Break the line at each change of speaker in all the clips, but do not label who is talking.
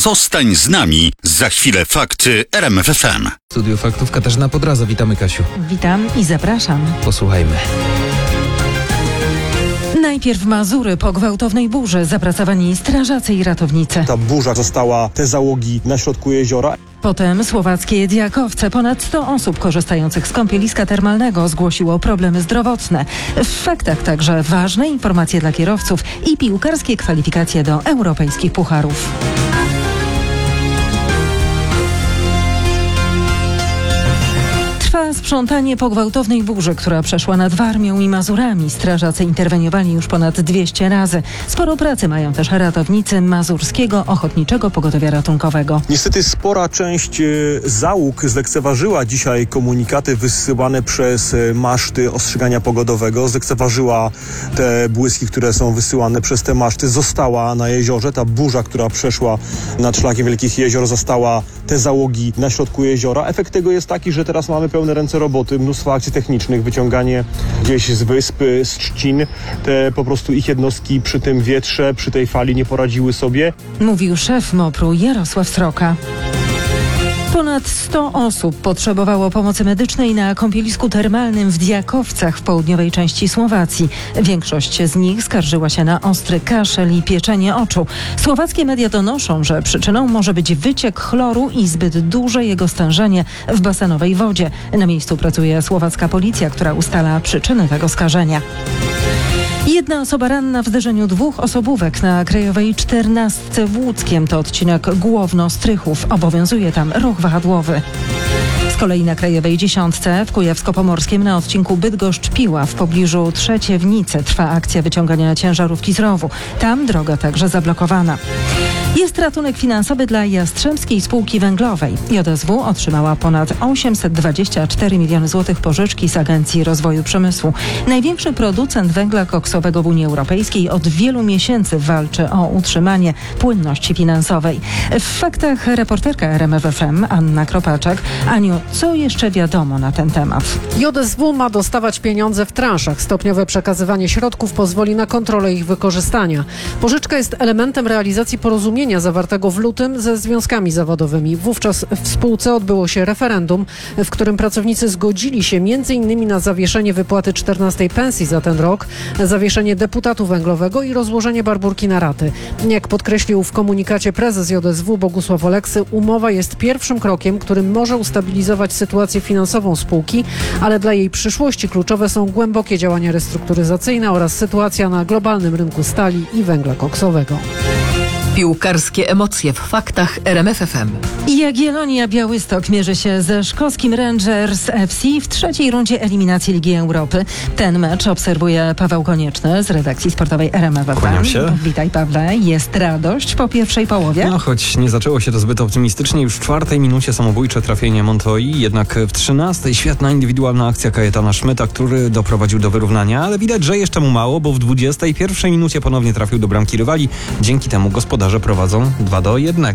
Zostań z nami. Za chwilę fakty RMF FM.
W studiu faktów Katarzyna Podraza. Witamy, Kasiu.
Witam i zapraszam.
Posłuchajmy.
Najpierw Mazury po gwałtownej burzy, zapracowani strażacy i ratownicy.
Ta burza została, te załogi na środku jeziora.
Potem słowackie Djakowce. Ponad 100 osób korzystających z kąpieliska termalnego zgłosiło problemy zdrowotne. W faktach także ważne informacje dla kierowców i piłkarskie kwalifikacje do europejskich pucharów. Trwa sprzątanie po gwałtownej burzy, która przeszła nad Warmią i Mazurami. Strażacy interweniowali już ponad 200 razy. Sporo pracy mają też ratownicy Mazurskiego Ochotniczego Pogotowia Ratunkowego.
Niestety spora część załóg zlekceważyła dzisiaj komunikaty wysyłane przez maszty ostrzegania pogodowego. Zlekceważyła te błyski, które są wysyłane przez te maszty. Została na jeziorze. Ta burza, która przeszła nad szlakiem Wielkich Jezior, została te załogi na środku jeziora. Efekt tego jest taki, że teraz mamy pełne ręce roboty, mnóstwo akcji technicznych, wyciąganie gdzieś z wysp, z trzcin. Te po prostu ich jednostki przy tym wietrze, przy tej fali nie poradziły sobie.
Mówił szef MOPR-u Jarosław Sroka. Ponad 100 osób potrzebowało pomocy medycznej na kąpielisku termalnym w Djakowcach w południowej części Słowacji. Większość z nich skarżyła się na ostry kaszel i pieczenie oczu. Słowackie media donoszą, że przyczyną może być wyciek chloru i zbyt duże jego stężenie w basenowej wodzie. Na miejscu pracuje słowacka policja, która ustala przyczyny tego skażenia. Jedna osoba ranna w zderzeniu dwóch osobówek na Krajowej 14 w Łódzkiem. To odcinek Głowno-Strychów. Obowiązuje tam ruch wahadłowy. Z kolei na Krajowej 10 w Kujawsko-Pomorskim na odcinku Bydgoszcz-Piła w pobliżu Trzeciewnicy trwa akcja wyciągania ciężarówki z rowu. Tam droga także zablokowana. Jest ratunek finansowy dla Jastrzębskiej Spółki Węglowej. JSW otrzymała ponad 824 miliony złotych pożyczki z Agencji Rozwoju Przemysłu. Największy producent węgla koksowego w Unii Europejskiej od wielu miesięcy walczy o utrzymanie płynności finansowej. W faktach reporterka RMF FM Anna Kropaczak. Aniu, co jeszcze wiadomo na ten temat?
JSW ma dostawać pieniądze w transzach. Stopniowe przekazywanie środków pozwoli na kontrolę ich wykorzystania. Pożyczka jest elementem realizacji porozumienia zawartego w lutym ze związkami zawodowymi. Wówczas w spółce odbyło się referendum, w którym pracownicy zgodzili się m.in. na zawieszenie wypłaty 14 pensji za ten rok, zawieszenie deputatu węglowego i rozłożenie Barbórki na raty. Jak podkreślił w komunikacie prezes JSW Bogusław Oleksy, umowa jest pierwszym krokiem, który może ustabilizować sytuację finansową spółki, ale dla jej przyszłości kluczowe są głębokie działania restrukturyzacyjne oraz sytuacja na globalnym rynku stali i węgla koksowego.
Piłkarskie emocje w faktach RMF FM.
Jagiellonia Białystok mierzy się ze szkockim Rangers FC w trzeciej rundzie eliminacji Ligi Europy. Ten mecz obserwuje Paweł Konieczny z redakcji sportowej RMF FM.
Kłaniam się.
Witaj, Pawle. Jest radość po pierwszej połowie?
No, choć nie zaczęło się to zbyt optymistycznie, już w 4 minucie samobójcze trafienie Montoi, jednak w 13 świetna indywidualna akcja Kajetana Szmyta, który doprowadził do wyrównania, ale widać, że jeszcze mu mało, bo w 21 minucie ponownie trafił do bramki rywali. Dzięki temu gospodarze prowadzą 2-1.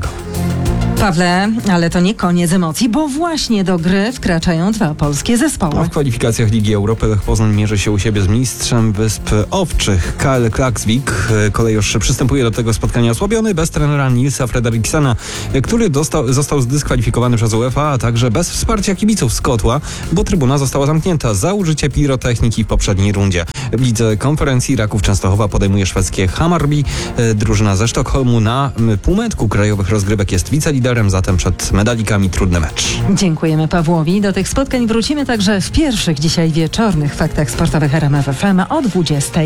Pawle, ale to nie koniec emocji, bo właśnie do gry wkraczają dwa polskie zespoły.
A w kwalifikacjach Ligi Europy Lech Poznań mierzy się u siebie z mistrzem Wysp Owczych KL Klaksvik. Kolejorz przystępuje do tego spotkania osłabiony, bez trenera Nilsa Frederiksena, który został zdyskwalifikowany przez UEFA, a także bez wsparcia kibiców z kotła, bo trybuna została zamknięta za użycie pirotechniki w poprzedniej rundzie. W lidze konferencji Raków Częstochowa podejmuje szwedzkie Hammarby. Drużyna ze Sztokholmu na półmetku krajowych rozgrywek jest wiceliderem, zatem przed medalikami trudny mecz.
Dziękujemy Pawłowi. Do tych spotkań wrócimy także w pierwszych dzisiaj wieczornych faktach sportowych RMF FM o 20:00.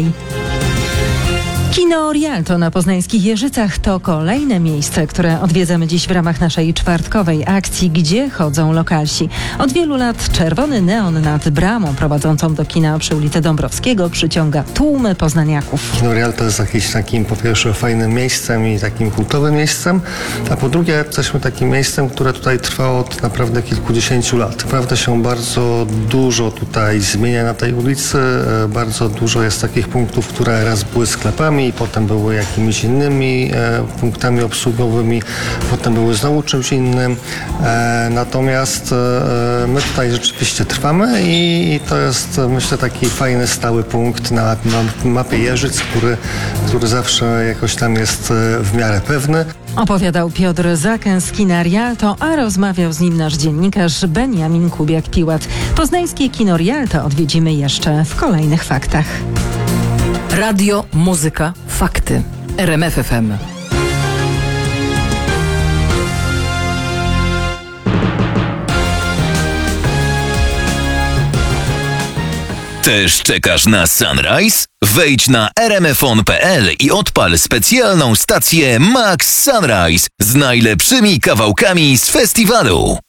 Kino Rialto na poznańskich Jeżycach to kolejne miejsce, które odwiedzamy dziś w ramach naszej czwartkowej akcji, gdzie chodzą lokalsi. Od wielu lat czerwony neon nad bramą prowadzącą do kina przy ulicy Dąbrowskiego przyciąga tłumy poznaniaków.
Kino Rialto jest jakimś takim, po pierwsze, fajnym miejscem i takim kultowym miejscem, a po drugie jesteśmy takim miejscem, które tutaj trwa od naprawdę kilkudziesięciu lat. Naprawdę się bardzo dużo tutaj zmienia na tej ulicy, bardzo dużo jest takich punktów, które raz były sklepami, sklepami, potem były jakimiś innymi punktami obsługowymi, potem były znowu czymś innym. Natomiast my tutaj rzeczywiście trwamy i to jest, myślę, taki fajny, stały punkt na mapie Jeżyc, który zawsze jakoś tam jest w miarę pewny.
Opowiadał Piotr Zaken z kina Rialto, a rozmawiał z nim nasz dziennikarz Beniamin Kubiak-Piłat. Poznańskie kino Rialto odwiedzimy jeszcze w kolejnych faktach.
Radio, muzyka, fakty. RMF FM.
Też czekasz na Sunrise? Wejdź na rmfon.pl i odpal specjalną stację Max Sunrise z najlepszymi kawałkami z festiwalu.